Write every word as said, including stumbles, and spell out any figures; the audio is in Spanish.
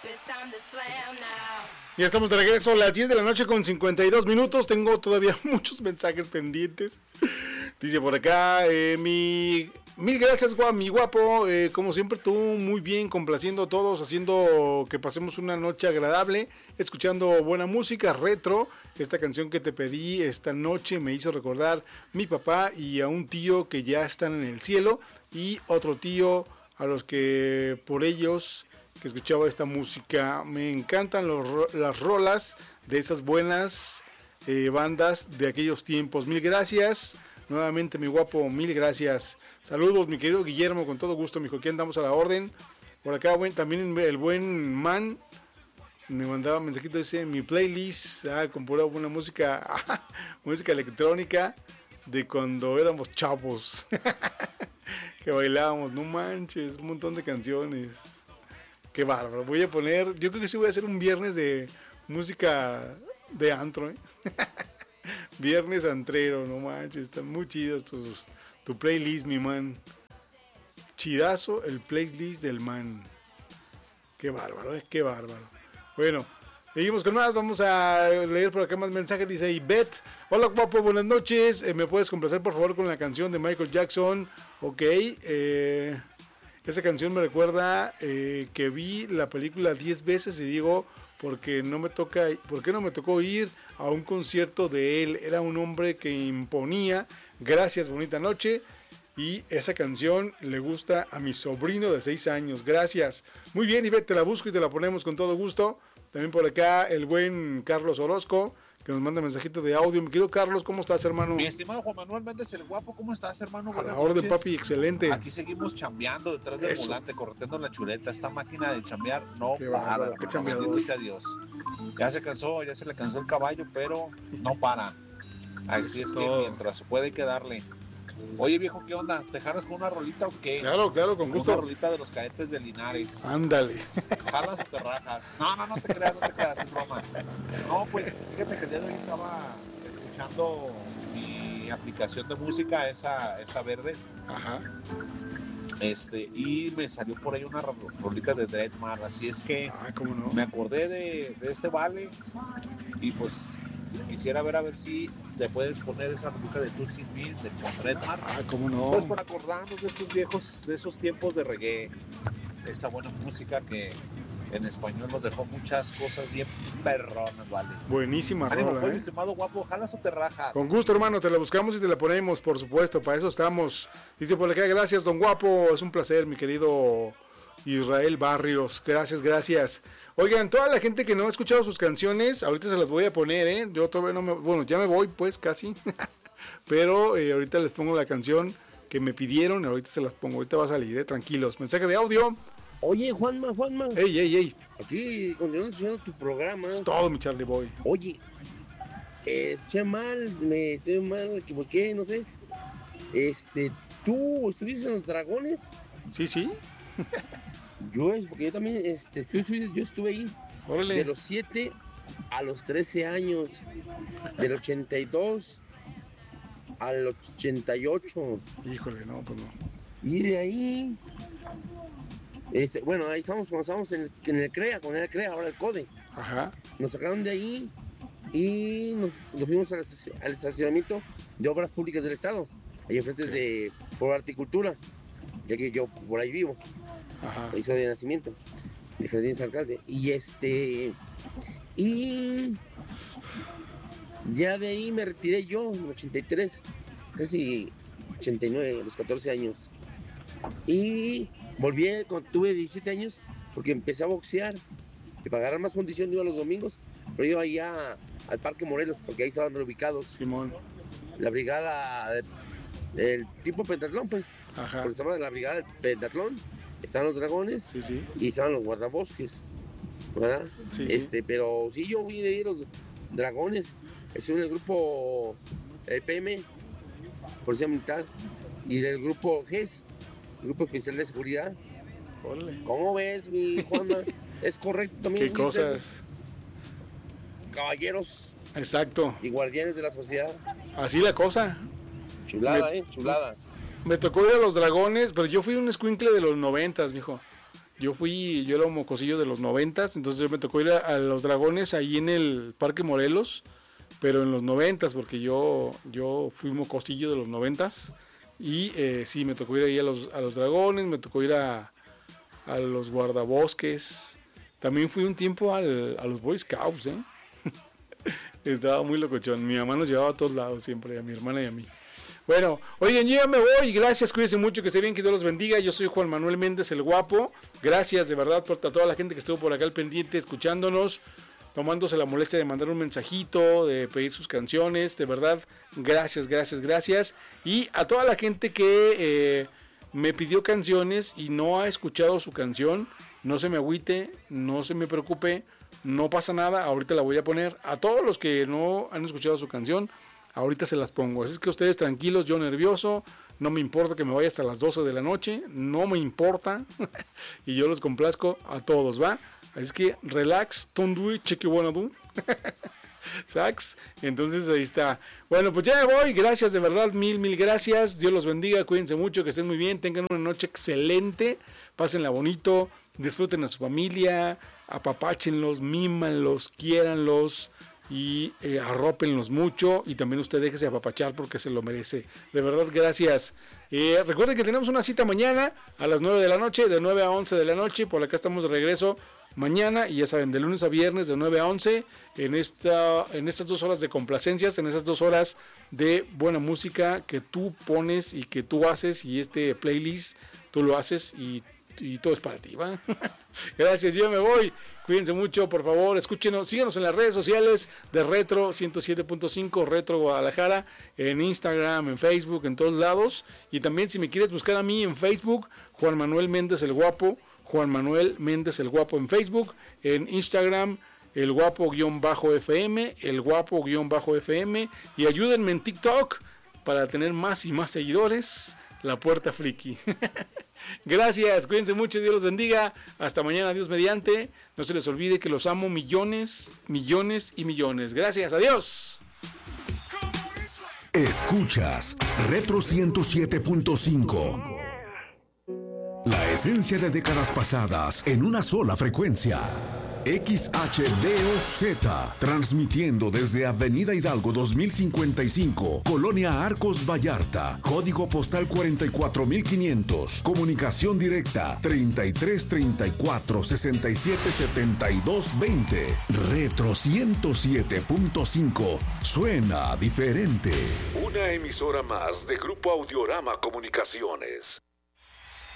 Ya estamos de regreso a las diez de la noche con cincuenta y dos minutos. Tengo todavía muchos mensajes pendientes. Dice por acá, eh, mi... Mil gracias, guau, mi guapo. Eh, como siempre, tú muy bien, complaciendo a todos, haciendo que pasemos una noche agradable, escuchando buena música retro. Esta canción que te pedí esta noche me hizo recordar mi papá y a un tío que ya están en el cielo, y otro tío a los que por ellos que escuchaba esta música. Me encantan los, las rolas de esas buenas eh, bandas de aquellos tiempos. Mil gracias. Nuevamente, mi guapo, mil gracias. Saludos, mi querido Guillermo, con todo gusto, mijo, aquí andamos a la orden. Por acá, buen, también el buen man me mandaba un mensajito, dice, mi playlist, ah, con pura buena música, música electrónica de cuando éramos chavos, que bailábamos, no manches, un montón de canciones. Qué bárbaro, voy a poner, yo creo que sí voy a hacer un viernes de música de antro, ¿eh? Viernes antrero, no manches, están muy chidos tus, tu playlist, mi man. Chidazo el playlist del man. Qué bárbaro, eh, qué bárbaro. Bueno, seguimos con más, vamos a leer por acá más mensajes. Dice Ivette, hola guapo, buenas noches, eh, ¿me puedes complacer por favor con la canción de Michael Jackson? Ok, eh, esa canción me recuerda eh, que vi la película diez veces y digo... porque no me toca, ¿por qué no me tocó ir a un concierto de él? Era un hombre que imponía. Gracias, bonita noche. Y esa canción le gusta a mi sobrino de seis años. Gracias. Muy bien, Ivette, te la busco y te la ponemos con todo gusto. También por acá el buen Carlos Orozco, que nos manda mensajito de audio. Mi querido Carlos, ¿cómo estás, hermano? Mi estimado Juan Manuel Méndez, el guapo, ¿cómo estás, hermano? A la orden, papi, excelente. Aquí seguimos chambeando detrás del Eso. volante, correteando la chuleta. Esta máquina de chambear no qué para. Bárbaro, qué bendito sea Dios. Ya se cansó, ya se le cansó el caballo, pero no para. Así es, es que mientras se puede hay que darle. Oye, viejo, ¿qué onda? ¿Te jalas con una rolita o qué? Claro, claro, con gusto. Una rolita de los cadetes de Linares. Ándale. ¿Jalas o te rajas? No, no, no te creas, no te creas, es broma. No, pues, fíjate que el día de hoy estaba escuchando mi aplicación de música, esa, esa verde. Ajá. Este, y me salió por ahí una rolita de Dreadmar, así es que ah, ¿cómo no? me acordé de, de este vale y pues quisiera ver a ver si te puedes poner esa rolita de Tú Sin Mí de Dreadmar. Ah, ¿cómo no? Pues para acordarnos de estos viejos, de esos tiempos de reggae, esa buena música que en español nos dejó muchas cosas bien perronas, vale. Buenísima Ánimo, rola, pues, ¿eh? estimado guapo, jalas o te rajas. Con gusto, hermano, te la buscamos y te la ponemos, por supuesto, para eso estamos. Dice por acá, gracias, don guapo, es un placer, mi querido Israel Barrios, gracias, gracias. Oigan, toda la gente que no ha escuchado sus canciones, ahorita se las voy a poner, ¿eh? Yo todavía no me, bueno, ya me voy, pues, casi, pero eh, ahorita les pongo la canción que me pidieron, ahorita se las pongo, ahorita va a salir, ¿eh? Tranquilos, mensaje de audio. Oye, Juanma, Juanma. Ey, ey, ey. Aquí, continuando escuchando tu programa. Es todo, mi Charlie Boy. Oye, eh, escuché mal, me estoy mal, me equivoqué, no sé. Este, ¿tú estuviste en los Dragones? Sí, sí. Yo es, porque yo también, este, estuve, yo estuve ahí. Órale. De los siete a los trece años. Del ochenta y dos al ochenta y ocho. Híjole, no, pues no. Y de ahí... Este, bueno, ahí estamos, cuando estábamos en el, en el CREA, con el CREA, ahora el CODE. Ajá. Nos sacaron de ahí y nos, nos fuimos al, al estacionamiento de Obras Públicas del Estado, ahí enfrente de por Horticultura, ya que yo por ahí vivo. Ajá. Ahí soy de nacimiento, de Jardines Alcalde. Y este, y ya de ahí me retiré yo en ochenta y tres, casi ochenta y nueve, a los catorce años. Y volví cuando tuve diecisiete años porque empecé a boxear y para agarrar más condición iba los domingos, pero iba allá al Parque Morelos porque ahí estaban ubicados Simón, la brigada del tipo pentatlón, pues. Ajá. Porque estaba la brigada del pentatlón, estaban los dragones, sí, sí. Y estaban los guardabosques, ¿verdad? Sí, este, sí. Pero sí, yo vi de ahí los dragones, estuve en el grupo el P M, Policía Militar, y del grupo G E S, Grupo Especial de Seguridad. Ole. ¿Cómo ves, mi Juanma? ¿Es correcto también? ¿Qué cosas? Caballeros. Exacto. Y guardianes de la sociedad. Así la cosa. Chulada, me, eh, chulada. Me tocó ir a los dragones, pero yo fui un escuincle de los noventas, mijo. Yo fui, yo era un mocosillo de los noventas, entonces me tocó ir a, a los Dragones ahí en el Parque Morelos, pero en los noventas, porque yo, yo fui mocosillo de los noventas, y eh, sí, me tocó ir ahí a los, a los Dragones, me tocó ir a, a los guardabosques, también fui un tiempo al, a los Boy Scouts, ¿eh? Estaba muy locochón, mi mamá nos llevaba a todos lados siempre, a mi hermana y a mí. Bueno, oigan, yo ya me voy, gracias, cuídense mucho, que esté bien, que Dios los bendiga. Yo soy Juan Manuel Méndez, el guapo. Gracias de verdad por a toda la gente que estuvo por acá al pendiente, escuchándonos, tomándose la molestia de mandar un mensajito, de pedir sus canciones, de verdad, gracias, gracias, gracias. Y a toda la gente que eh, me pidió canciones y no ha escuchado su canción, no se me agüite, no se me preocupe, no pasa nada, ahorita la voy a poner. A todos los que no han escuchado su canción, ahorita se las pongo, así es que ustedes tranquilos, yo nervioso, no me importa que me vaya hasta las doce de la noche, no me importa, y yo los complazco a todos, ¿va? Así es que relax, don't do it, check you wanna do, sax, entonces ahí está. Bueno, pues ya me voy, gracias de verdad, mil, mil gracias, Dios los bendiga, cuídense mucho, que estén muy bien, tengan una noche excelente, pásenla bonito, disfruten a su familia, apapáchenlos, mímanlos, quiéranlos, y eh, arrópenlos mucho, y también usted déjese apapachar porque se lo merece, de verdad, gracias. Eh, recuerden que tenemos una cita mañana a las nueve de la noche, de nueve a once de la noche, por acá estamos de regreso mañana, y ya saben, de lunes a viernes de nueve a once, en, esta, en estas dos horas de complacencias, en esas dos horas de buena música que tú pones y que tú haces, y este playlist tú lo haces, y, y todo es para ti, ¿va? Gracias, yo me voy. Cuídense mucho, por favor, escúchenos, síganos en las redes sociales de Retro ciento siete punto cinco, Retro Guadalajara, en Instagram, en Facebook, en todos lados. Y también si me quieres buscar a mí en Facebook, Juan Manuel Méndez el Guapo, Juan Manuel Méndez el Guapo en Facebook, en Instagram, el guapo-F M, el guapo-F M, y ayúdenme en TikTok para tener más y más seguidores, La Puerta Friki. Gracias, cuídense mucho, Dios los bendiga. Hasta mañana, Dios mediante. No se les olvide que los amo millones, millones y millones. Gracias, adiós. Escuchas Retro ciento siete punto cinco. La esencia de décadas pasadas en una sola frecuencia. X H D O Z, transmitiendo desde Avenida Hidalgo dos mil cincuenta y cinco, Colonia Arcos Vallarta, código postal cuarenta y cuatro mil quinientos, comunicación directa treinta y tres treinta y cuatro sesenta y siete setenta y dos veinte. Retro ciento siete punto cinco, suena diferente. Una emisora más de Grupo Audiorama Comunicaciones.